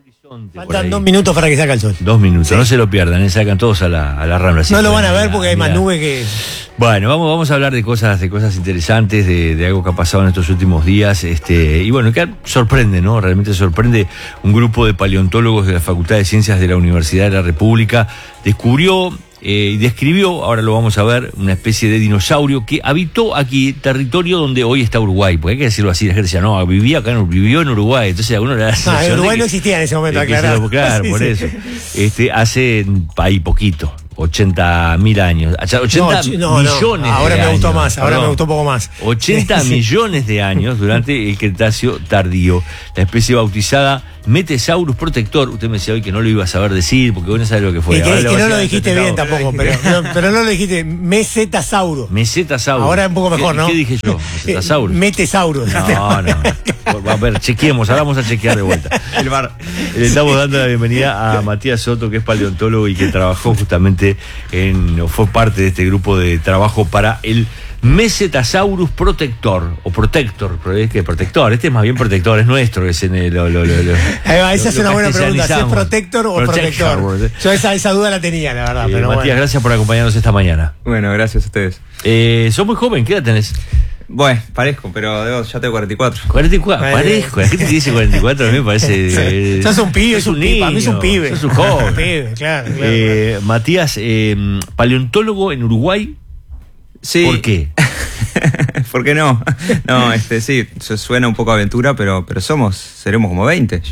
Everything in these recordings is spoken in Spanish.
Faltan 2 minutos para que saca el sol. 2 minutos, sí. No se lo pierdan, sacan todos a la rambla. No lo van a ver porque hay más nubes que... Bueno, vamos a hablar de cosas interesantes, de algo que ha pasado en estos últimos días, y bueno, que sorprende, ¿no? Realmente sorprende. Un grupo de paleontólogos de la Facultad de Ciencias de la Universidad de la República descubrió y describió, ahora lo vamos a ver, una especie de dinosaurio que habitó aquí, territorio donde hoy está Uruguay, porque hay que decirlo así, la gente decía, no, vivió en Uruguay, entonces alguno le da la sensación Uruguay no existía en ese momento, aclarado. Claro, por eso. Hace ahí poquito, 80.000 años, 80 millones ahora de me gustó años, más, ahora me gustó un poco más. 80 millones de años durante el Cretáceo tardío. La especie bautizada Metasaurus protector. Usted me decía hoy que no lo iba a saber decir porque vos no sabés lo que fue. Y que no lo dijiste bien tampoco, pero no lo dijiste. Mesetasaurus. Ahora es un poco mejor, ¿no? ¿Qué dije yo? Mesetasaurus. Metesaurus. No. A ver, chequeemos, ahora vamos a chequear de vuelta. El bar. Le estamos dando la bienvenida a Matías Soto, que es paleontólogo y que trabajó justamente fue parte de este grupo de trabajo para el Mesetasaurus protector, o protector, pero es que protector, es más bien protector, es nuestro, es en el... esa es una buena pregunta, si es protector o protector. Yo esa duda la tenía, la verdad. Pero Matías, gracias por acompañarnos esta mañana. Bueno, gracias a ustedes. Sos muy joven, ¿qué edad tenés? Bueno, parezco, pero ya tengo 44. 44, parezco. La gente dice 44, a mí me parece... Sos un pibe, es un niño. Para mí es un pibe. Sos un joven. Pibe, claro. Matías, paleontólogo en Uruguay. Sí. ¿Por qué? ¿Por qué no? No, sí, suena un poco aventura, pero seremos como 20.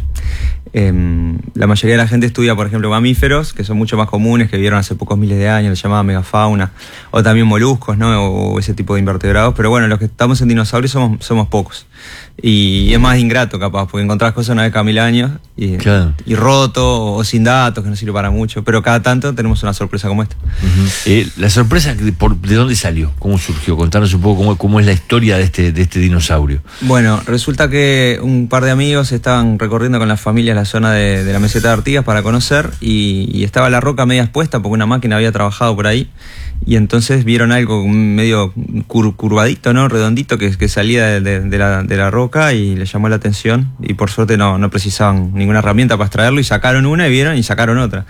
La mayoría de la gente estudia, por ejemplo, mamíferos, que son mucho más comunes, que vivieron hace pocos miles de años, los llamaban megafauna, o también moluscos, ¿no? O ese tipo de invertebrados, pero bueno, los que estamos en dinosaurios somos pocos. Y es más ingrato, capaz, porque encontrás cosas una vez cada 1000 años y roto o sin datos, que no sirve para mucho, pero cada tanto tenemos una sorpresa como esta. La sorpresa, ¿de dónde salió? ¿Cómo surgió? Contanos un poco cómo es la historia de este dinosaurio. Bueno, resulta que un par de amigos estaban recorriendo con las familias la zona de la meseta de Artigas para conocer y estaba la roca media expuesta porque una máquina había trabajado por ahí. Y entonces vieron algo medio curvadito, ¿no? Redondito que salía de la roca y les llamó la atención. Y por suerte no precisaban ninguna herramienta para extraerlo y sacaron una y vieron y sacaron otra.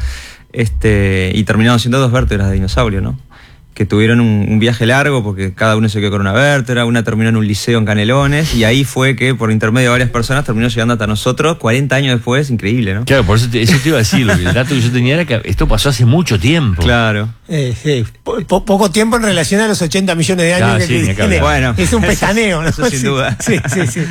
Y terminaron siendo 2 vértebras de dinosaurio, ¿no? Que tuvieron un viaje largo porque cada uno se quedó con una vértebra, una terminó en un liceo en Canelones y ahí fue que por intermedio de varias personas terminó llegando hasta nosotros 40 años después, increíble, ¿no? Claro, por eso te iba a decir, el dato que yo tenía era que esto pasó hace mucho tiempo. Claro. Sí. Poco tiempo en relación a los 80 millones de años que tiene. Bueno, es un pesaneo, ¿no? Eso sin duda. Sí.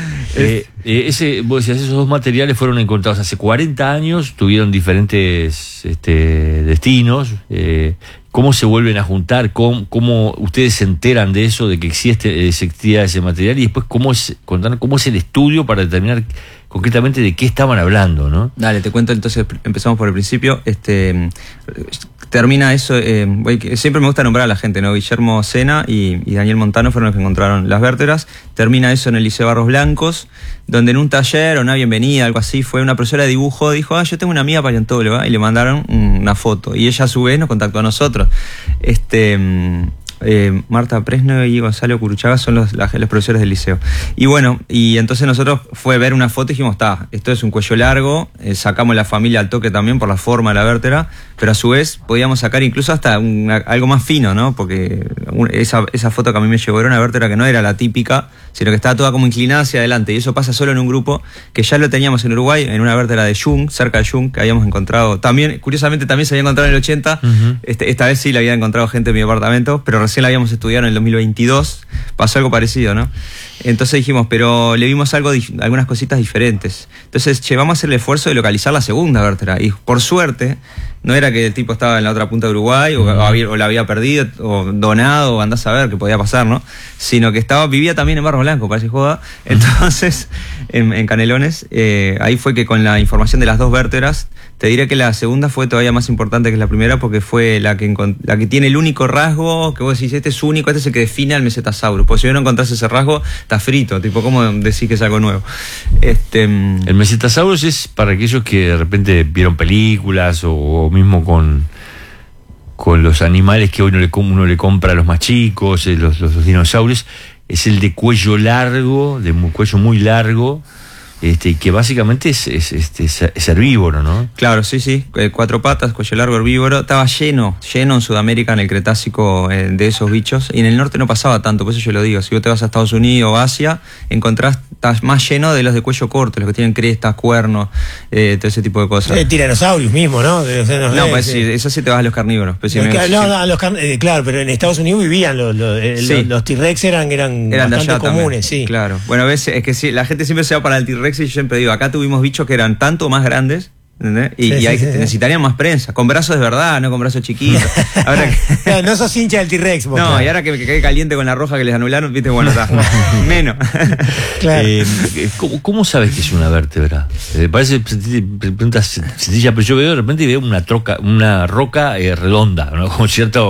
Vos decías, esos 2 materiales fueron encontrados hace 40 años, tuvieron diferentes destinos. ¿Cómo se vuelven a juntar? ¿Cómo ustedes se enteran de eso, de que existía ese material? Y después, ¿cómo es el estudio para determinar concretamente de qué estaban hablando, ¿no? Dale, te cuento entonces, empezamos por el principio. Termina eso, siempre me gusta nombrar a la gente, ¿no? Guillermo Sena y Daniel Montano fueron los que encontraron las vértebras. Termina eso en el Liceo Barros Blancos, donde en un taller o una bienvenida, algo así, fue una profesora de dibujo, dijo, yo tengo una amiga paleontóloga, y le mandaron una foto. Y ella a su vez nos contactó a nosotros. Marta Presno y Gonzalo Curuchaga son los profesores del liceo. Y bueno, y entonces nosotros fue ver una foto y dijimos, esto es un cuello largo, sacamos la familia al toque también por la forma de la vértebra, pero a su vez podíamos sacar incluso hasta algo más fino, ¿no? Porque esa foto que a mí me llegó era una vértebra que no era la típica, sino que estaba toda como inclinada hacia adelante, y eso pasa solo en un grupo que ya lo teníamos en Uruguay, en una vértebra de Jung, cerca de Jung, que habíamos encontrado también, curiosamente también se había encontrado en el 80, esta vez sí la había encontrado gente en mi departamento, pero recién la habíamos estudiado en el 2022, pasó algo parecido, ¿no? Entonces dijimos, pero le vimos algunas cositas diferentes. Entonces, vamos a hacer el esfuerzo de localizar la segunda vértebra. Y por suerte, no era que el tipo estaba en la otra punta de Uruguay, o la había perdido, o donado, o andás a ver qué podía pasar, ¿no? Sino que vivía también en Barros Blanco, parece joda. Entonces, en Canelones, ahí fue que con la información de las 2 vértebras, te diré que la segunda fue todavía más importante que la primera porque fue la que tiene el único rasgo que vos decís, este es único, este es el que define al Mesetasaurus. Porque si no encontrás ese rasgo, está frito, tipo, ¿cómo decís que es algo nuevo? El Mesetasaurus es para aquellos que de repente vieron películas o mismo con los animales que hoy uno le compra a los más chicos, los dinosaurios, es el de cuello largo, cuello muy largo, que básicamente es herbívoro, ¿no? Claro, sí, 4 patas, cuello largo, herbívoro. Estaba lleno en Sudamérica en el Cretácico de esos bichos, y en el norte no pasaba tanto, por eso yo lo digo. Si vos te vas a Estados Unidos o Asia, estás más lleno de los de cuello corto, los que tienen crestas, cuernos, todo ese tipo de cosas. Tiranosaurios mismo, ¿no? Pues sí, eso sí te vas a los carnívoros. Claro, pero en Estados Unidos vivían los T-Rex, eran bastante comunes, sí. Claro. Bueno, a veces es que sí, la gente siempre se va para el T-Rex, y yo siempre digo, acá tuvimos bichos que eran tanto más grandes, ¿entendés? Necesitarían más prensa, con brazos de verdad, no con brazos chiquitos. Ahora no sos hincha del T-Rex, no, claro. Y ahora que me quedé caliente con la roja que les anularon, viste, bueno, está menos. Claro. ¿Cómo sabes que es una vértebra? Parece pregunta sencilla, pero yo veo de repente una roca redonda, ¿no? Con cierta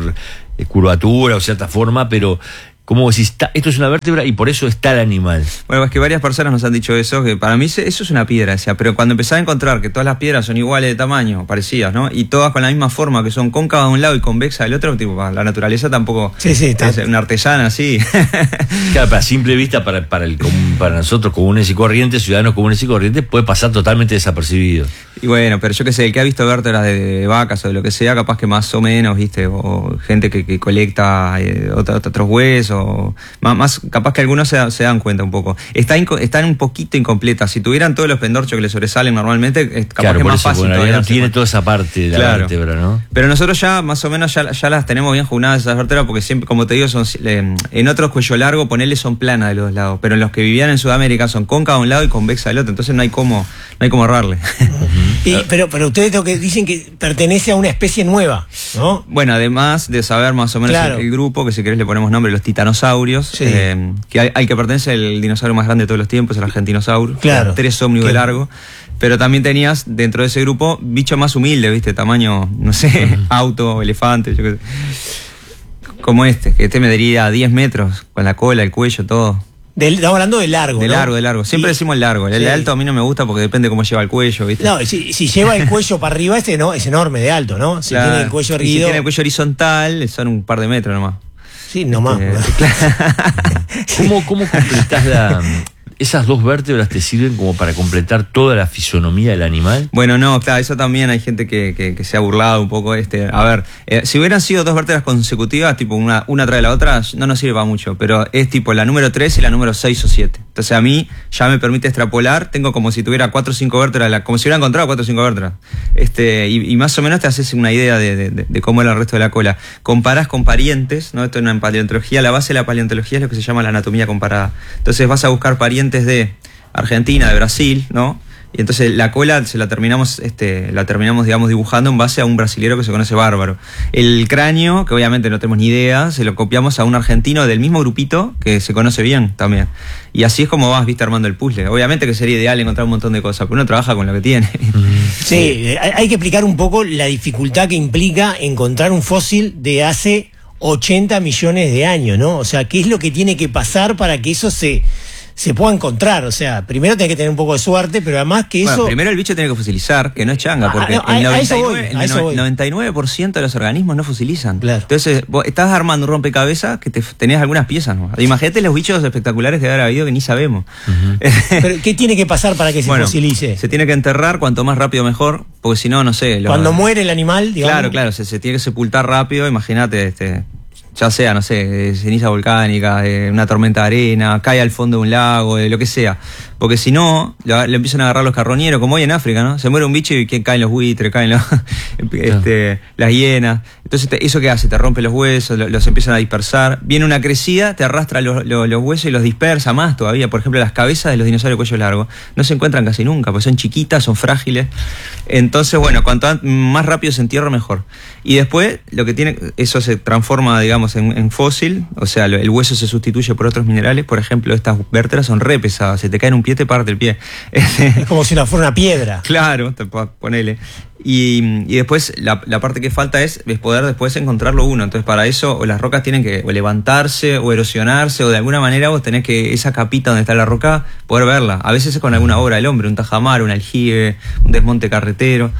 curvatura o cierta forma, pero como si esto es una vértebra y por eso está el animal. Bueno, es que varias personas nos han dicho eso, que para mí eso es una piedra, decía, pero cuando empezás a encontrar que todas las piedras son iguales de tamaño, parecidas, ¿no? Y todas con la misma forma, que son cóncavas de un lado y convexa del otro, tipo, la naturaleza tampoco es una artesana así. Claro, a simple vista, para nosotros comunes y corrientes, ciudadanos comunes y corrientes, puede pasar totalmente desapercibido. Y bueno, pero yo qué sé, el que ha visto vértebras de vacas o de lo que sea, capaz que más o menos, viste, o gente que colecta otros huesos, más capaz que algunos se dan cuenta un poco. Están un poquito incompletas. Si tuvieran todos los pendorchos que le sobresalen normalmente, capaz que es más fácil. Bueno, no tiene toda esa parte de la vértebra, ¿no? Pero nosotros ya más o menos ya las tenemos bien jugadas esas vértebras, porque siempre, como te digo, son en otros cuello largo, ponerle son planas de los dos lados, pero en los que vivían en Sudamérica son cóncavas de un lado y convexa del otro, entonces no hay cómo errarle. Pero ustedes lo que dicen que pertenece a una especie nueva, ¿no? Bueno, además de saber más o menos el grupo, que si querés le ponemos nombre, los titanosaurios, que al que pertenece el dinosaurio más grande de todos los tiempos, el argentinosaurus, 3 ómnibus de largo. Pero también tenías dentro de ese grupo bichos más humildes, ¿viste? Tamaño, no sé, auto, elefante, yo qué sé. Como que mediría 10 metros, con la cola, el cuello, todo. Estamos hablando de largo, de largo. Siempre decimos el largo. El alto a mí no me gusta porque depende cómo lleva el cuello, ¿viste? No, si lleva el cuello para arriba, es enorme de alto, ¿no? Si tiene el cuello erguido. Si tiene el cuello horizontal, son un par de metros nomás. Sí, nomás. ¿Cómo completás esas dos vértebras te sirven como para completar toda la fisonomía del animal? Bueno, no, claro, eso también hay gente que se ha burlado un poco. A ver, si hubieran sido 2 vértebras consecutivas, tipo una tras de la otra, no nos sirve para mucho, pero es tipo la número 3 y la número 6 o 7. Entonces a mí ya me permite extrapolar, tengo como si tuviera 4 o 5 vértebras, como si hubiera encontrado 4 o 5 vértebras. Y más o menos te haces una idea de cómo era el resto de la cola. Comparás con parientes, ¿no? Esto en paleontología, la base de la paleontología es lo que se llama la anatomía comparada. Entonces vas a buscar parientes de Argentina, de Brasil, ¿no? Y entonces la cola la terminamos, digamos, dibujando en base a un brasilero que se conoce bárbaro. El cráneo, que obviamente no tenemos ni idea, se lo copiamos a un argentino del mismo grupito que se conoce bien también. Y así es como vas, viste, armando el puzzle. Obviamente que sería ideal encontrar un montón de cosas, pero uno trabaja con lo que tiene. Sí, hay que explicar un poco la dificultad que implica encontrar un fósil de hace 80 millones de años, ¿no? O sea, ¿qué es lo que tiene que pasar para que eso se pueda encontrar? O sea, primero tenés que tener un poco de suerte, pero además que eso... Primero el bicho tiene que fosilizar, que no es changa, porque el 99% de los organismos no fosilizan. Claro. Entonces, vos estás armando un rompecabezas que tenés algunas piezas, ¿no? Imagínate los bichos espectaculares que habrá habido que ni sabemos. ¿Pero qué tiene que pasar para que se fosilice? Se tiene que enterrar, cuanto más rápido mejor, porque si no, no sé... Cuando muere el animal, digamos... Claro, se tiene que sepultar rápido, imagínate, ya sea, no sé, ceniza volcánica, una tormenta de arena, cae al fondo de un lago, lo que sea. Porque si no, le empiezan a agarrar los carroñeros, como hoy en África, ¿no? Se muere un bicho y caen los buitres, caen las hienas. Entonces, ¿eso qué hace? Te rompe los huesos, los empiezan a dispersar. Viene una crecida, te arrastra los huesos y los dispersa más todavía. Por ejemplo, las cabezas de los dinosaurios de cuello largo no se encuentran casi nunca, porque son chiquitas, son frágiles. Entonces, bueno, cuanto más rápido se entierra, mejor. Y después, eso se transforma, digamos, en fósil, o sea, el hueso se sustituye por otros minerales. Por ejemplo, estas vértebras son re pesadas, se te cae en un pie, te parte el pie. Es como si fuera una piedra. Claro, ponele. Y después la parte que falta es poder después encontrarlo uno. Entonces para eso o las rocas tienen que o levantarse o erosionarse, o de alguna manera vos tenés que esa capita donde está la roca poder verla. A veces es con alguna obra del hombre, un tajamar, un aljibe, un desmonte carretero.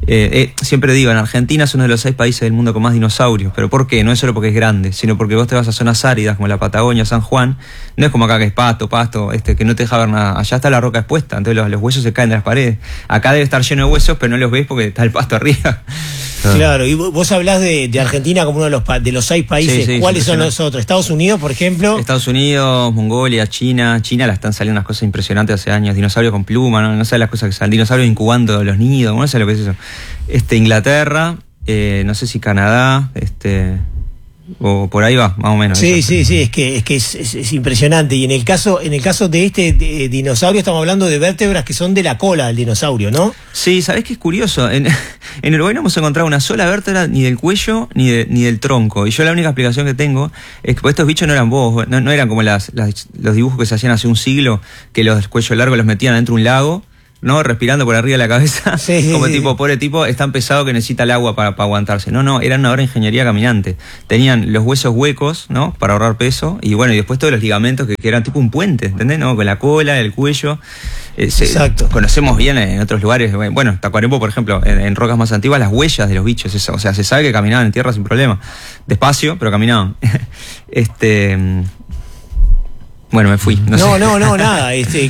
Siempre digo, en Argentina es uno de los 6 países del mundo con más dinosaurios. ¿Pero por qué? No es solo porque es grande, sino porque vos te vas a zonas áridas como la Patagonia, San Juan. No es como acá que es pasto, que no te deja ver nada. Allá está la roca expuesta, entonces los huesos se caen de las paredes. Acá debe estar lleno de huesos, pero no los ves porque está el pasto arriba. Claro, y vos hablás de Argentina como uno de los 6 países. Sí, ¿Cuáles son los otros? ¿Estados Unidos, por ejemplo? Estados Unidos, Mongolia, China. China la están saliendo unas cosas impresionantes hace años. Dinosaurios con pluma, no sabes las cosas que salen. Dinosaurios incubando los nidos, no sé lo que es eso. Inglaterra, no sé si Canadá, o por ahí va, más o menos. Sí, es que es impresionante. Y en el caso de este dinosaurio estamos hablando de vértebras que son de la cola del dinosaurio, ¿no? Sí, ¿sabés qué es curioso? En Uruguay no hemos encontrado una sola vértebra ni del cuello ni del tronco. Y yo la única explicación que tengo es que pues, estos bichos no eran bobos, no eran como los dibujos que se hacían hace un siglo, que los cuellos largos los metían dentro de un lago, ¿no? Respirando por arriba de la cabeza. Sí, como tipo, pobre tipo, es tan pesado que necesita el agua para aguantarse. No, eran una obra de ingeniería caminante. Tenían los huesos huecos, ¿no? Para ahorrar peso. Y bueno, y después todos los ligamentos que eran tipo un puente, ¿entendés? ¿No? Con la cola, el cuello. Exacto. Conocemos bien en otros lugares. Bueno, Tacuarembó, por ejemplo, en rocas más antiguas, las huellas de los bichos. O sea, se sabe que caminaban en tierra sin problema. Despacio, pero caminaban. Bueno, me fui. No, nada.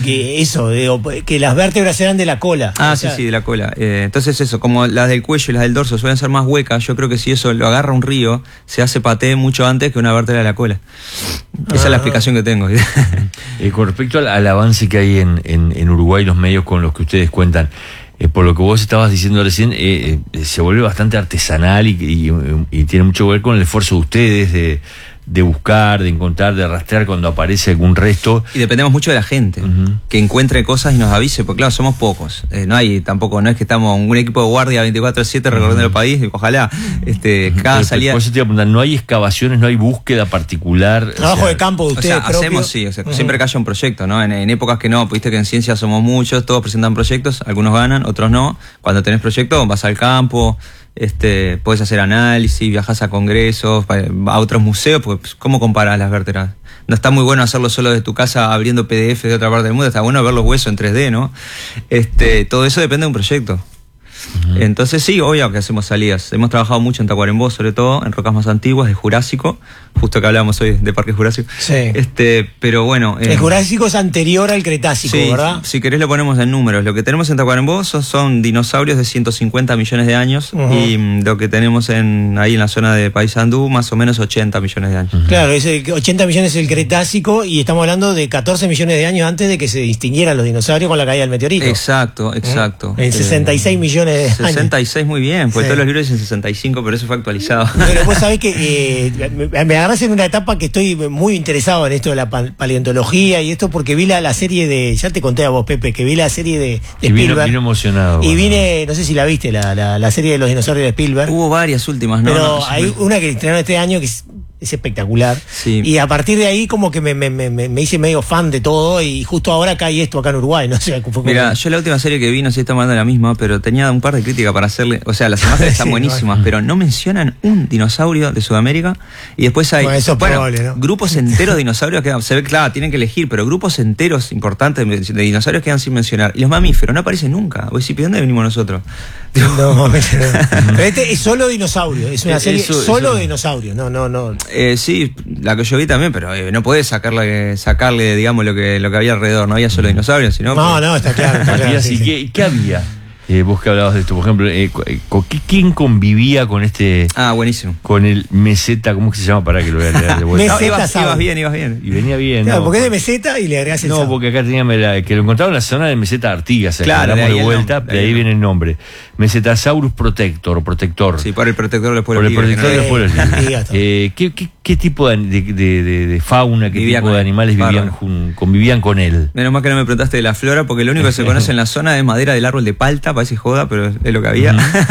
Que las vértebras eran de la cola. Sí, de la cola. Entonces eso, como las del cuello y las del dorso suelen ser más huecas, yo creo que si eso lo agarra un río, se hace paté mucho antes que una vértebra de la cola. Esa es la explicación que tengo. Con respecto al avance que hay en Uruguay, los medios con los que ustedes cuentan, por lo que vos estabas diciendo recién, se vuelve bastante artesanal y tiene mucho que ver con el esfuerzo de ustedes de buscar, de encontrar, de rastrear cuando aparece algún resto. Y dependemos mucho de la gente, que encuentre cosas y nos avise, porque claro, somos pocos. No es que estamos un equipo de guardia 24/7 recorriendo el país, ojalá. Cada salida. Por eso te iba a preguntar, ¿no hay excavaciones, no hay búsqueda particular? Trabajo de campo de ustedes propios. Hacemos, sí, siempre que haya un proyecto, ¿no? En épocas que no, viste que en ciencia somos muchos, todos presentan proyectos, algunos ganan, otros no. Cuando tenés proyectos, vas al campo. Podés hacer análisis, viajás a congresos, a otros museos, pues ¿cómo comparás las vértebras? No está muy bueno hacerlo solo de tu casa abriendo PDF de otra parte del mundo, está bueno ver los huesos en 3D, ¿no? Todo eso depende de un proyecto. Entonces sí, obvio que hacemos salidas. Hemos trabajado mucho en Tacuarembó, sobre todo, en rocas más antiguas, de Jurásico, justo que hablábamos hoy de Parque Jurásico. Sí. Pero bueno. El Jurásico es anterior al Cretácico, sí, ¿verdad? Si querés lo ponemos en números. Lo que tenemos en Tacuarembó son dinosaurios de 150 millones de años y lo que tenemos ahí en la zona de Paysandú, más o menos 80 millones de años. Claro, 80 millones es el Cretácico y estamos hablando de 14 millones de años antes de que se distinguieran los dinosaurios con la caída del meteorito. Exacto. En 66 millones de años. 66 muy bien, porque todos los libros dicen 65, pero eso fue actualizado. Pero vos sabés que me agarrás en una etapa que estoy muy interesado en esto de la paleontología y esto porque vi la serie ya te conté a vos, Pepe, que vi la serie de Spielberg. Vino emocionado. Y vine, no sé si la viste, la serie de los dinosaurios de Spielberg. Hubo varias últimas, ¿no? Pero hay una que estrenaron este año que es espectacular. Sí. Y a partir de ahí como que me hice medio fan de todo y justo ahora acá hay esto acá en Uruguay, ¿no? Mira, yo la última serie que vi, no sé si estamos hablando de la misma, pero tenía un par de críticas para hacerle. O sea, las imágenes están buenísimas, pero no mencionan un dinosaurio de Sudamérica y después hay probable, ¿no? Grupos enteros de dinosaurios que se ve, claro, tienen que elegir, pero grupos enteros importantes de dinosaurios quedan sin mencionar. Y los mamíferos no aparecen nunca. Vos decís, ¿de dónde venimos nosotros? No. Pero este es solo dinosaurio, es una serie solo de dinosaurio, no. Sí, la que yo vi también, pero no podés sacarle, digamos, lo que había alrededor. No había solo dinosaurios, sino. No, está claro. Sí. ¿Qué había? Vos que hablabas de esto, por ejemplo, ¿quién convivía con buenísimo. Con el meseta, ¿cómo que se llama? Para que lo voy a leer de vuelta. Ibas bien. Y venía bien. Claro, porque es de meseta y le agregás el No, porque acá tenía que lo encontraba en la zona de meseta Artigas, claro, de vuelta, de ahí viene el nombre. Mesetasaurus protector. Sí, por el protector de los pueblos libres. Por el protector de los pueblos libres. ¿Qué tipo de fauna, qué tipo de animales convivían con él? Menos mal que no me preguntaste de la flora, porque lo único que se conoce en la zona es madera del árbol de palta, parece joda, pero es lo que había.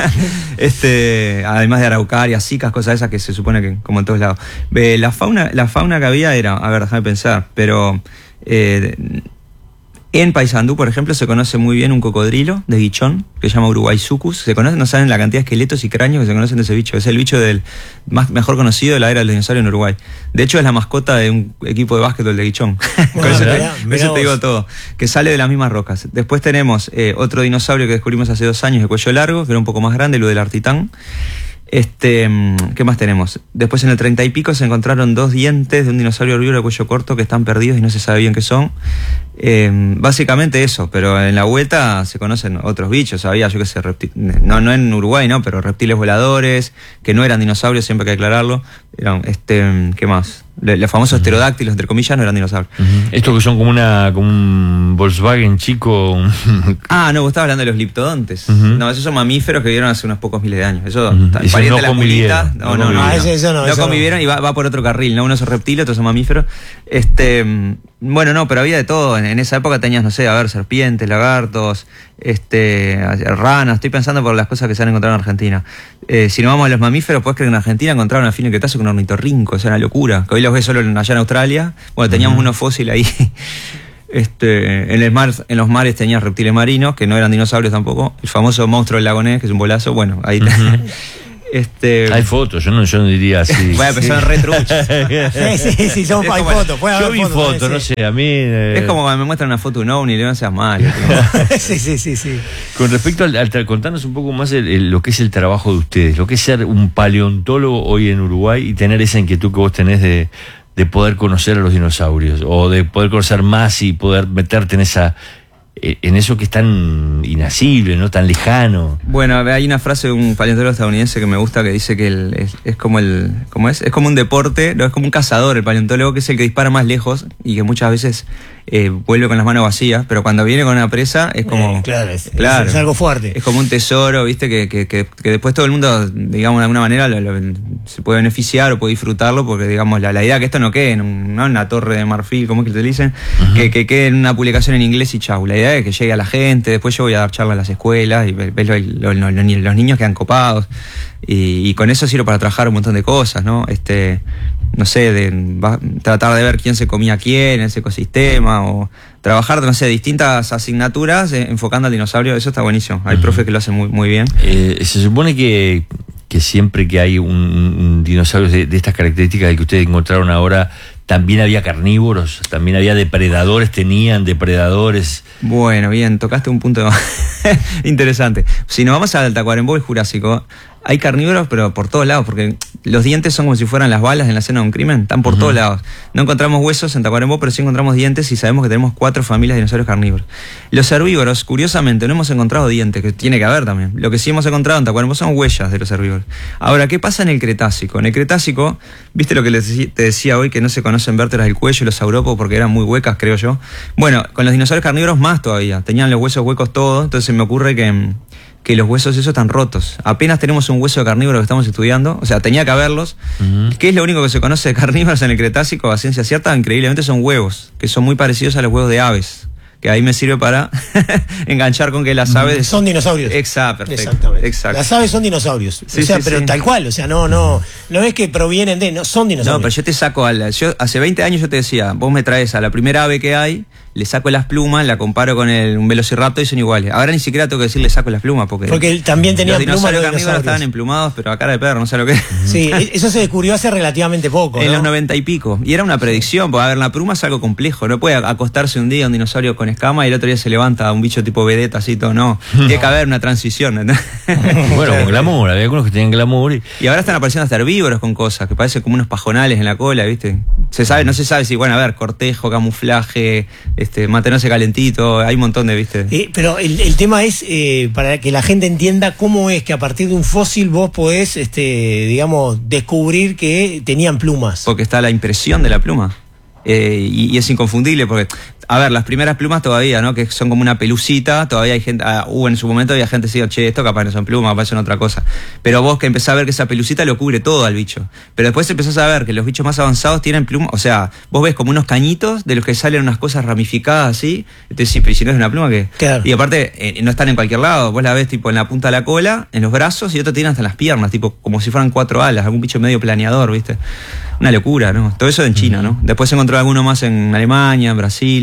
Además de araucarias, zicas, cosas esas que se supone que como en todos lados. La fauna que había era, a ver, déjame pensar, pero En Paysandú, por ejemplo, se conoce muy bien un cocodrilo de Guichón, que se llama Uruguaysucus. Se conoce, no saben la cantidad de esqueletos y cráneos que se conocen de ese bicho. Es el bicho mejor conocido de la era del dinosaurio en Uruguay. De hecho, es la mascota de un equipo de básquetbol de Guichón. Con eso te digo todo. Que sale de las mismas rocas. Después tenemos otro dinosaurio que descubrimos hace 2 años, de cuello largo, que era un poco más grande, lo del Artitán. ¿Qué más tenemos? Después en el 30 y pico se encontraron 2 dientes de un dinosaurio herbívoro de cuello corto que están perdidos y no se sabe bien qué son. Básicamente eso, pero en la vuelta se conocen otros bichos, había, yo qué sé, no en Uruguay, ¿no? Pero reptiles voladores, que no eran dinosaurios, siempre hay que aclararlo. Eran, ¿qué más? Los famosos pterodáctilos, entre comillas, no eran dinosaurios. Estos que son como un Volkswagen chico. No, vos estabas hablando de los liptodontes. No, esos son mamíferos que vivieron hace unos pocos miles de años. Eso no convivieron. No convivieron y va por otro carril, ¿no? Unos son reptiles, otros son mamíferos. Bueno, no, pero había de todo. En esa época tenías, no sé, serpientes, lagartos, ranas. Estoy pensando por las cosas que se han encontrado en Argentina. Si no vamos a los mamíferos, puedes creer que en Argentina encontraron al fin y Cretácico un ornitorrinco, o sea, una locura. Que hoy los ves solo allá en Australia. Bueno, teníamos unos fósiles ahí. En los mares tenías reptiles marinos, que no eran dinosaurios tampoco. El famoso monstruo del lago Ness, que es un bolazo. Bueno, ahí hay fotos, yo no diría así. Bueno, pero son retruchos. Sí, hay fotos. Yo vi fotos, no sé, a mí... Es como cuando me muestran una foto de un ovni y le no seas malo. Sí. Con respecto al contarnos un poco más lo que es el trabajo de ustedes, lo que es ser un paleontólogo hoy en Uruguay y tener esa inquietud que vos tenés de poder conocer a los dinosaurios, o de poder conocer más y poder meterte en eso que es tan inacible, ¿no? Tan lejano. Bueno, hay una frase de un paleontólogo estadounidense que me gusta, que dice que es como es como un deporte, no, es como un cazador el paleontólogo, que es el que dispara más lejos y que muchas veces vuelve con las manos vacías, pero cuando viene con una presa es como... Claro, es algo fuerte. Es como un tesoro, ¿viste? Que después todo el mundo, digamos, de alguna manera se puede beneficiar o puede disfrutarlo, porque, digamos, la idea que esto no quede en una torre de marfil, como es que te dicen, que quede en una publicación en inglés y chau. La idea es que llegue a la gente. Después yo voy a dar charlas a las escuelas y ves los niños quedan copados. Y con eso sirve para trabajar un montón de cosas, ¿no? No sé, tratar de ver quién se comía quién en ese ecosistema, o trabajar, no sé, distintas asignaturas enfocando al dinosaurio. Eso está buenísimo. Hay profes que lo hacen muy, muy bien. Se supone que siempre que hay un dinosaurio de estas características que ustedes encontraron ahora, también había carnívoros, también había depredadores, tenían depredadores. Bueno, bien, tocaste un punto interesante. Si nos vamos al Tacuarembó, el Jurásico, hay carnívoros, pero por todos lados, porque los dientes son como si fueran las balas en la escena de un crimen, están por todos lados. No encontramos huesos en Tacuarembó, pero sí encontramos dientes y sabemos que tenemos 4 familias de dinosaurios carnívoros. Los herbívoros, curiosamente, no hemos encontrado dientes, que tiene que haber también. Lo que sí hemos encontrado en Tacuarembó son huellas de los herbívoros. Ahora, ¿qué pasa en el Cretácico? En el Cretácico, ¿viste lo que te decía hoy, que no se conocen vértebras del cuello y los saurópodos porque eran muy huecas, creo yo? Bueno, con los dinosaurios carnívoros más todavía. Tenían los huesos huecos todos, entonces me ocurre que los huesos esos están rotos. Apenas tenemos un hueso de carnívoro que estamos estudiando, o sea, tenía que haberlos. ¿Qué es lo único que se conoce de carnívoros en el Cretácico a ciencia cierta? Increíblemente son huevos, que son muy parecidos a los huevos de aves. Que ahí me sirve para enganchar con que las aves... Son dinosaurios. Exacto, perfecto. Exactamente. Exacto. Las aves son dinosaurios. Sí, o sea, sí, pero sí. tal cual, o sea, no es que provienen de... No, son dinosaurios. No, pero yo te saco yo hace 20 años yo te decía, vos me traes a la primera ave que hay, le saco las plumas, la comparo con un velociraptor y son iguales. Ahora ni siquiera tengo que decir le saco las plumas, porque también tenían los plumas. Los carnívoros estaban emplumados, pero a cara de perro, no sé lo que es. Sí, eso se descubrió hace relativamente poco, En ¿no? los 90 y pico. Y era una predicción, porque a ver, la pluma es algo complejo. No puede acostarse un día un dinosaurio con escama y el otro día se levanta un bicho tipo vedeta, así todo, no. Tiene que haber una transición, ¿no? Bueno, con glamour, había algunos que tenían glamour. Y ahora están apareciendo hasta herbívoros con cosas, que parecen como unos pajonales en la cola, ¿viste? No se sabe si, bueno, a ver, cortejo, camuflaje, mantenerse calentito, hay un montón de, ¿viste? Pero el tema es, para que la gente entienda cómo es que a partir de un fósil vos podés, digamos, descubrir que tenían plumas. Porque está la impresión de la pluma. Y es inconfundible porque, a ver, las primeras plumas todavía, ¿no? Que son como una pelucita, todavía hay gente, en su momento había gente que decía, che, esto capaz no son plumas, capaz son otra cosa. Pero vos que empezás a ver que esa pelucita lo cubre todo al bicho. Pero después empezás a ver que los bichos más avanzados tienen plumas, o sea, vos ves como unos cañitos de los que salen unas cosas ramificadas así, y te decís, pero si no es una pluma, ¿qué? Claro. Y aparte, no están en cualquier lado, vos la ves tipo en la punta de la cola, en los brazos, y otro tiene hasta en las piernas, tipo como si fueran 4 alas, algún bicho medio planeador, ¿viste? Una locura, ¿no? Todo eso en China, ¿no? Después se encontró alguno más en Alemania, en Brasil.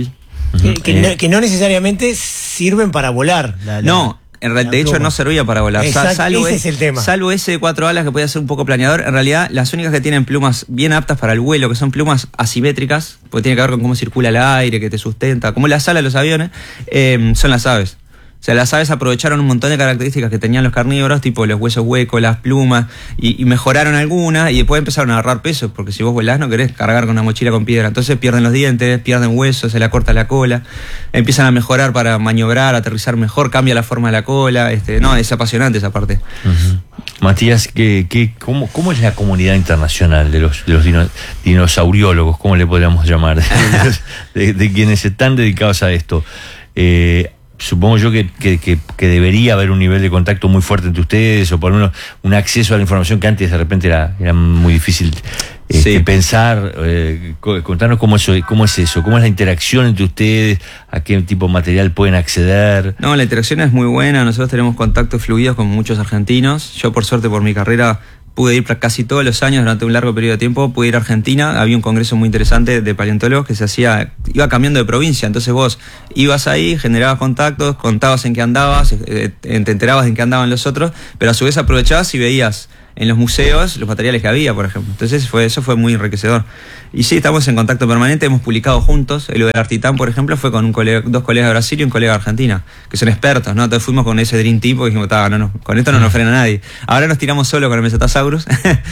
Que no necesariamente sirven para volar. No. De hecho, no servía para volar. Salvo ese es el tema. Salvo ese de 4 alas que podía ser un poco planeador. En realidad, las únicas que tienen plumas bien aptas para el vuelo, que son plumas asimétricas, porque tiene que ver con cómo circula el aire, que te sustenta, como las alas de los aviones, son las aves. O sea, las aves aprovecharon un montón de características que tenían los carnívoros, tipo los huesos huecos, las plumas, y mejoraron algunas, y después empezaron a agarrar peso, porque si vos volás no querés cargar con una mochila con piedra. Entonces pierden los dientes, pierden huesos, se le corta la cola, empiezan a mejorar para maniobrar, aterrizar mejor, cambia la forma de la cola. No, es apasionante esa parte. Matías, ¿cómo es la comunidad internacional de los dinosauriólogos? ¿Cómo le podríamos llamar? de quienes están dedicados a esto. Supongo yo que debería haber un nivel de contacto muy fuerte entre ustedes, o por lo menos un acceso a la información que antes de repente era muy difícil pensar. Contanos cómo es eso, cómo es la interacción entre ustedes, a qué tipo de material pueden acceder. No, la interacción es muy buena. Nosotros tenemos contactos fluidos con muchos argentinos. Yo, por suerte, por mi carrera, pude ir casi todos los años durante un largo periodo de tiempo. Pude ir a Argentina, había un congreso muy interesante de paleontólogos que iba cambiando de provincia. Entonces vos ibas ahí, generabas contactos, contabas en qué andabas, te enterabas en qué andaban los otros, pero a su vez aprovechabas y veías en los museos los materiales que había, por ejemplo. Entonces eso fue muy enriquecedor. Y sí, estamos en contacto permanente, hemos publicado juntos. Lo del Artitán, por ejemplo, fue con dos colegas de Brasil y un colega de Argentina, que son expertos, ¿no? Entonces fuimos con ese Dream Team porque dijimos, con esto no nos frena nadie. Ahora nos tiramos solo con el Mesatasaurus.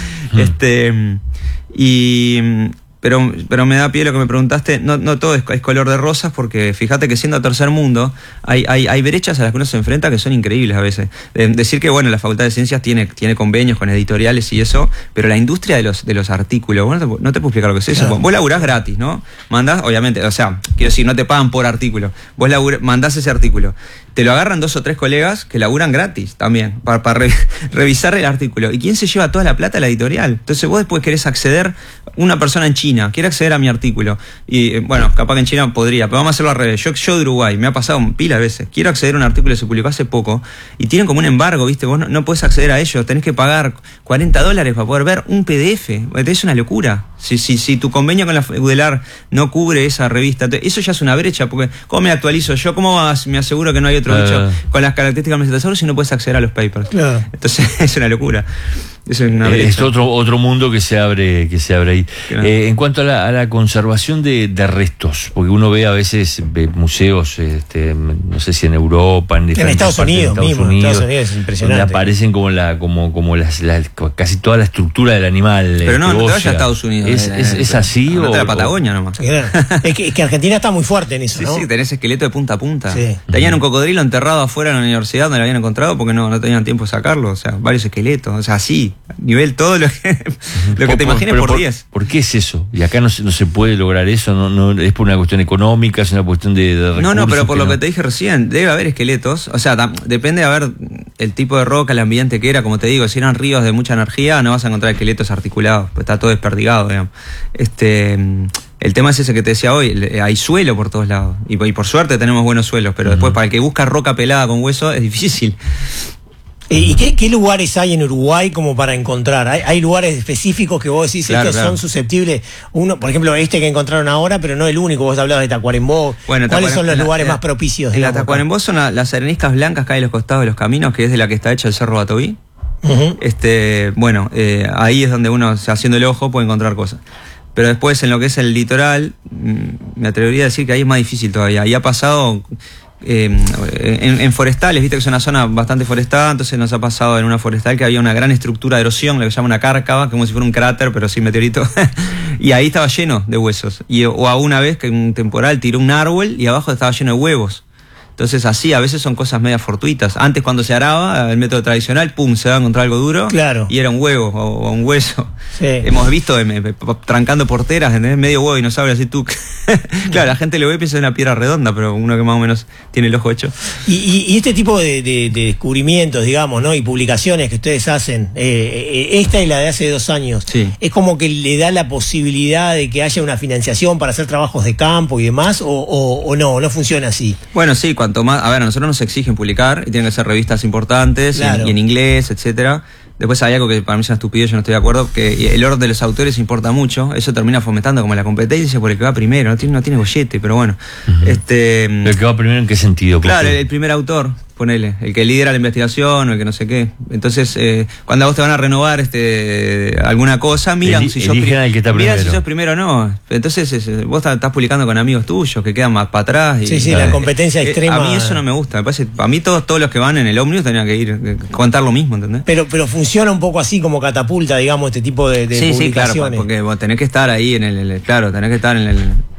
Pero me da pie lo que me preguntaste. No todo es color de rosas, porque fíjate que siendo tercer mundo hay brechas a las que uno se enfrenta que son increíbles a veces. Decir que la Facultad de Ciencias tiene convenios con editoriales y eso, pero la industria de los artículos, no te puedo explicar lo que es eso. Vos laburás gratis, ¿no? Mandás, obviamente, o sea, quiero decir, no te pagan por artículo. Vos mandás ese artículo. Te lo agarran 2 o 3 colegas que laburan gratis también, para revisar el artículo. ¿Y quién se lleva toda la plata? La editorial. Entonces vos después querés acceder, una persona en China quiere acceder a mi artículo. Y capaz que en China podría, pero vamos a hacerlo al revés. Yo de Uruguay, me ha pasado pila de veces. Quiero acceder a un artículo que se publicó hace poco y tienen como un embargo, ¿viste? Vos no podés acceder a ellos, tenés que pagar $40 para poder ver un PDF. Es una locura. Si tu convenio con la UDELAR no cubre esa revista, eso ya es una brecha, porque ¿cómo me actualizo yo? ¿Cómo me aseguro que no hay otro bicho con las características del Mesatasaurus si no puedes acceder a los papers? Claro. Entonces es una locura. Es otro mundo que se abre ahí. Claro. En cuanto a la conservación de restos, porque uno ve a veces museos, no sé si en Europa, en Estados Unidos mismo, en Estados Unidos es impresionante. Donde aparecen como casi toda la estructura del animal. Pero no te vayas a Estados Unidos. ¿Es así? O la Patagonia nomás. Es que Argentina está muy fuerte en eso, ¿no? Sí, tenés esqueleto de punta a punta. Sí. Tenían un cocodrilo enterrado afuera en la universidad donde lo habían encontrado porque no tenían tiempo de sacarlo. O sea, varios esqueletos. O sea, así, nivel todo lo que te imagines por 10. ¿Por qué es eso? Y acá no se puede lograr eso. No es por una cuestión económica, es una cuestión de recursos. No, pero por lo que te dije recién, debe haber esqueletos. O sea, depende de ver el tipo de roca, el ambiente que era. Como te digo, si eran ríos de mucha energía, no vas a encontrar esqueletos articulados, pues está todo desperdigado, digamos. El tema es ese que te decía hoy, hay suelo por todos lados. Y por suerte tenemos buenos suelos, pero después para el que busca roca pelada con hueso es difícil. ¿Y qué lugares hay en Uruguay como para encontrar? ¿Hay lugares específicos que vos decís estos son susceptibles? Uno, por ejemplo, que encontraron ahora, pero no el único. Vos hablabas de Tacuarembó. ¿Cuáles son los lugares más propicios? En Tacuarembó son las areniscas blancas que hay a los costados de los caminos, que es de la que está hecha el Cerro Batoví. Ahí es donde uno, haciendo el ojo, puede encontrar cosas. Pero después, en lo que es el litoral, me atrevería a decir que ahí es más difícil todavía. Ahí ha pasado en forestales, viste que es una zona bastante forestada, entonces nos ha pasado en una forestal que había una gran estructura de erosión, lo que se llama una cárcava, como si fuera un cráter, pero sin meteorito. Y ahí estaba lleno de huesos. O a una vez que un temporal tiró un árbol y abajo estaba lleno de huevos. Entonces así, a veces son cosas media fortuitas. Antes cuando se araba, el método tradicional, se va a encontrar algo duro, claro, y era un huevo o un hueso. Sí. Hemos visto trancando porteras, ¿entendés? Medio huevo y no sabe así tú. Claro, la gente lo ve y piensa en una piedra redonda, pero uno que más o menos tiene el ojo hecho. Y este tipo de descubrimientos, digamos, ¿no? Y publicaciones que ustedes hacen, esta y la de hace 2 años, sí, ¿es como que le da la posibilidad de que haya una financiación para hacer trabajos de campo y demás? ¿O no funciona así? Bueno, sí, cuanto más, a nosotros nos exigen publicar y tienen que ser revistas importantes, claro, y en inglés, etcétera. Después hay algo que para mí es una estupidez, yo no estoy de acuerdo, que el orden de los autores importa mucho. Eso termina fomentando como la competencia por el que va primero. No tiene bollete, pero bueno. ¿El que va primero en qué sentido? Claro, el primer autor, ponele, el que lidera la investigación o el que no sé qué. Entonces, cuando a vos te van a renovar alguna cosa, miran si sos primero o no. Entonces, vos estás publicando con amigos tuyos que quedan más para atrás. Sí, la competencia extrema. A mí eso no me gusta. Me parece, a mí todos los que van en el ómnibus tenían que ir contar lo mismo, ¿entendés? Pero funciona un poco así como catapulta, digamos, este tipo de publicaciones. Sí, claro, porque vos tenés que estar ahí tenés que estar en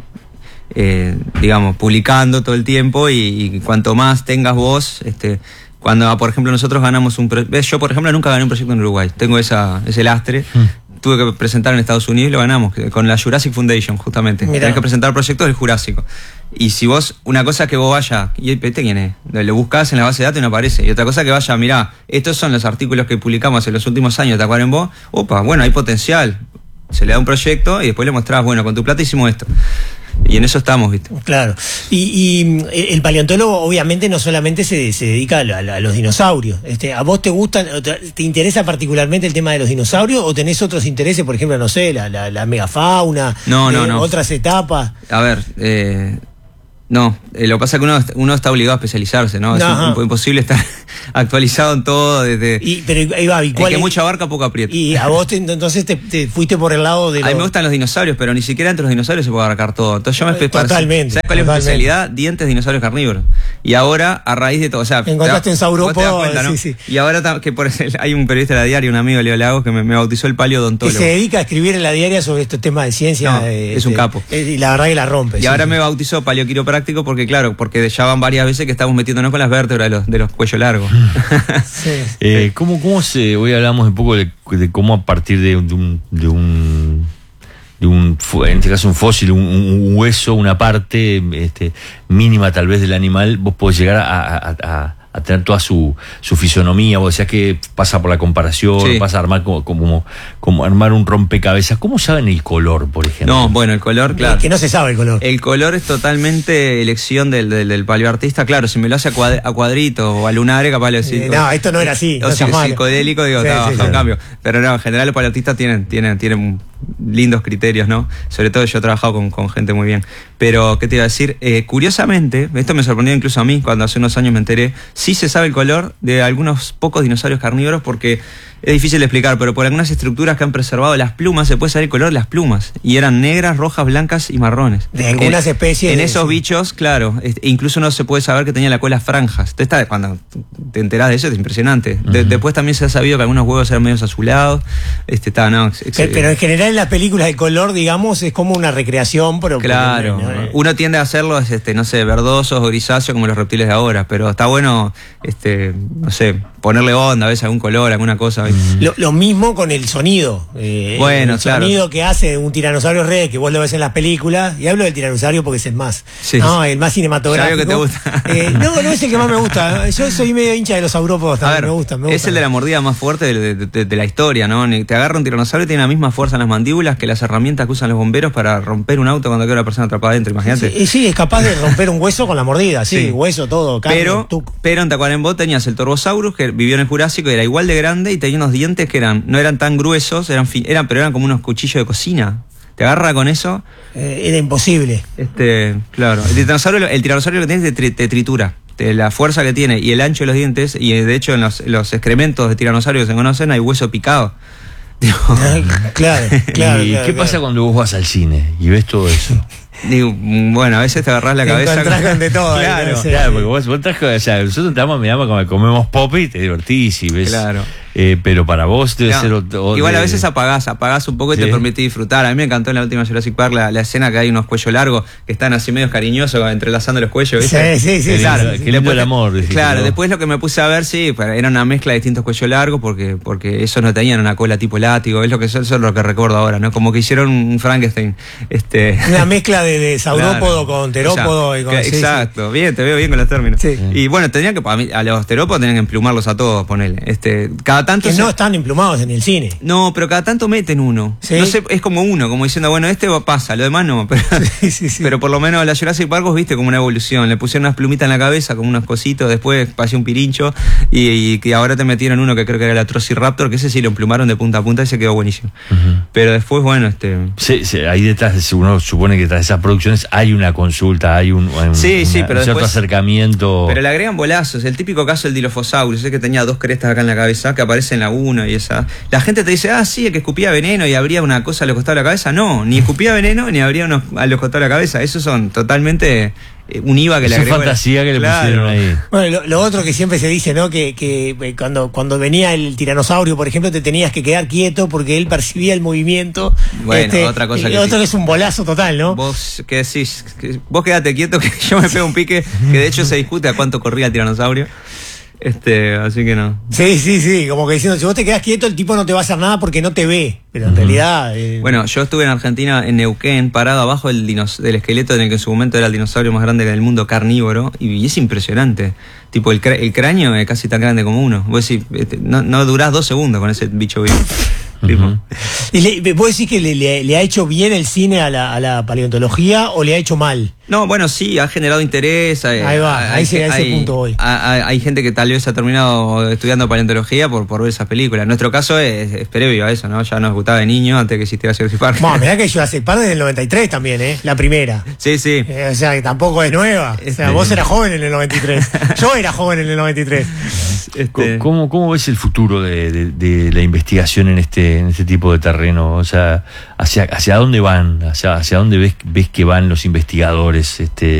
el digamos, publicando todo el tiempo y cuanto más tengas vos, cuando, por ejemplo, nosotros ganamos yo, por ejemplo, nunca gané un proyecto en Uruguay, tengo ese lastre. Tuve que presentar en Estados Unidos y lo ganamos con la Jurassic Foundation, justamente. Mirá. Tenés que presentar proyectos del Jurásico. Y si vos, una cosa que vos vayas, y ¿este quién es? Lo buscás en la base de datos y no aparece. Y otra cosa que vaya, mirá, estos son los artículos que publicamos en los últimos años de Tacuarembó. Opa, bueno, hay potencial. Se le da un proyecto y después le mostrás, bueno, con tu plata hicimos esto. Y en eso estamos, ¿viste? Claro. Y el paleontólogo obviamente no solamente se dedica a los dinosaurios. ¿A vos te gustan, te interesa particularmente el tema de los dinosaurios o tenés otros intereses, por ejemplo, no sé, la megafauna, no. otras etapas? A ver, no, lo que pasa es que uno está obligado a especializarse, ¿no? Es imposible estar actualizado en todo desde... Pero ahí va, el que mucha abarca, poco aprieta. Y a vos entonces te fuiste por el lado de... A mí me gustan los dinosaurios, pero ni siquiera entre los dinosaurios se puede abarcar todo. Entonces yo me Totalmente. ¿Sabes cuál es mi especialidad? Dientes, dinosaurios carnívoros. Y ahora, a raíz de todo, o sea... Encontraste en saurópodo, ¿no? Sí. Y ahora hay un periodista de la diaria, un amigo, Leo Lagos, que me bautizó el paleodontólogo. Que se dedica a escribir en la diaria sobre estos temas de ciencia. No, es un capo. Y la verdad que la rompe. Y ahora me bautizó paleoquiropráctico porque ya van varias veces que estamos metiéndonos con las vértebras de los cuellos largos. Sí. Hoy hablamos un poco de cómo a partir de un en este caso un fósil, un hueso, una parte mínima tal vez del animal, vos podés llegar a tener toda su fisonomía. Vos decías que pasa por la comparación, sí. Pasa a armar como armar un rompecabezas. ¿Cómo saben el color, por ejemplo? No, bueno, el color, claro. Que no se sabe el color. El color es totalmente elección del paleoartista. Claro, si me lo hace a cuadritos o a lunares, capaz de decir... no, esto no era así. O si es psicodélico, digo, estaba bajado un cambio. Pero no, en general los paleoartistas tienen lindos criterios, ¿no? Sobre todo yo he trabajado con gente muy bien. Pero, ¿qué te iba a decir? Curiosamente, esto me sorprendió incluso a mí, cuando hace unos años me enteré, sí se sabe el color de algunos pocos dinosaurios carnívoros porque es difícil de explicar, pero por algunas estructuras que han preservado las plumas se puede saber el color de las plumas. Y eran negras, rojas, blancas y marrones. De algunas especies. En esos bichos, claro. Incluso no se puede saber que tenía la cola franjas. Cuando te enterás de eso es impresionante. Después también se ha sabido que algunos huevos eran medios azulados. Pero en general en las películas el color, digamos, es como una recreación. Pero claro. Uno tiende a hacerlos, no sé, verdosos o grisáceos como los reptiles de ahora. Pero está bueno, no sé, ponerle onda, a veces algún color, alguna cosa. Lo mismo con el sonido. Bueno, el sonido que hace un tiranosaurio rex, que vos lo ves en las películas, y hablo del tiranosaurio porque es el más. Sí. No, el más cinematográfico. Que te gusta. No es el que más me gusta. Yo soy medio hincha de los saurópodos también. Me gusta. Es el de la mordida más fuerte de la historia, ¿no? Te agarra un tiranosaurio y tiene la misma fuerza en las mandíbulas que las herramientas que usan los bomberos para romper un auto cuando queda una persona atrapada adentro, imagínate. Sí, es capaz de romper un hueso con la mordida, sí. Hueso, todo, carne, pero en Tacuarembó tenías el Torvosaurus, que vivió en el Jurásico, era igual de grande y tenía unos dientes que no eran tan gruesos, pero eran como unos cuchillos de cocina. ¿Te agarra con eso? Era imposible. Claro. El tiranosaurio que tienes te tritura. La fuerza que tiene y el ancho de los dientes, y de hecho en los excrementos de tiranosaurio que se conocen hay hueso picado. Claro. ¿Y qué pasa cuando vos vas al cine y ves todo eso? Digo, bueno, a veces te agarrás la cabeza. De todo. Claro, porque vos traes, o sea, nosotros miramos como comemos pop y te divertís y ves. Claro. Pero para vos debe ser igual a veces apagás un poco y te permitís disfrutar. A mí me encantó en la última Jurassic Park la escena que hay unos cuellos largos que están así medio cariñosos entrelazando los cuellos, ¿viste? Sí. Claro, que le el amor. Claro, después lo que me puse a ver, era una mezcla de distintos cuellos largos porque esos no tenían una cola tipo látigo. Eso es lo que recuerdo ahora, ¿no? Como que hicieron un Frankenstein. Una mezcla de saurópodo con terópodo. Exacto. Bien, te veo bien con los términos. Sí. Y bueno, a los terópodos tenían que emplumarlos a todos, ponele. Cada Cada tanto que no están emplumados en el cine. No, pero cada tanto meten uno. ¿Sí? No sé, es como uno, como diciendo, bueno, pasa, lo demás no. Pero, sí. pero por lo menos la Jurassic Park, vos viste como una evolución. Le pusieron unas plumitas en la cabeza, como unos cositos, después pasé un pirincho, y que ahora te metieron uno que creo que era el Atrociraptor, que ese sí lo emplumaron de punta a punta y se quedó buenísimo. Pero después, bueno, Sí, ahí detrás, uno supone que tras esas producciones hay una consulta, hay un pero cierto después, acercamiento. Pero le agregan bolazos. El típico caso del Dilophosaurus, que tenía 2 crestas acá en la cabeza, que aparece en la 1 y esa. La gente te dice, sí, el que escupía veneno y abría una cosa a los costados de la cabeza. No, ni escupía veneno ni abría unos a los costados de la cabeza. Esos son totalmente un IVA que le agregó. Esa fantasía que le pusieron ahí. Bueno, lo otro que siempre se dice, ¿no? Que cuando venía el tiranosaurio, por ejemplo, te tenías que quedar quieto porque él percibía el movimiento. Bueno, otra cosa que otro que es un bolazo total, ¿no? Vos que decís, vos quédate quieto que yo me pego un pique, que de hecho se discute a cuánto corría el tiranosaurio. Así que no. Sí, como que diciendo, si vos te quedás quieto, el tipo no te va a hacer nada porque no te ve, pero en realidad... Bueno, yo estuve en Argentina, en Neuquén, parado abajo del esqueleto en el que en su momento era el dinosaurio más grande del mundo carnívoro, y es impresionante. Tipo, el cráneo es casi tan grande como uno. Vos decís, no durás 2 segundos con ese bicho vivo. ¿Y vos decís que le ha hecho bien el cine a la paleontología o le ha hecho mal? No, bueno, sí, ha generado interés. Ahí va, a ese punto voy. Hay gente que tal vez ha terminado estudiando paleontología por ver esas películas. En nuestro caso es previo a eso, ¿no? Ya nos gustaba de niño antes que existiera Jurassic Park. Bueno, mirá que Jurassic Park desde el 93 también, la primera. Sí. O sea, que tampoco es nueva. O sea, vos eras joven en el 93. Yo era joven en el 93. ¿Cómo ves el futuro de la investigación en este tipo de terreno? O sea, ¿hacia dónde van? ¿Hacia dónde ves que van los investigadores?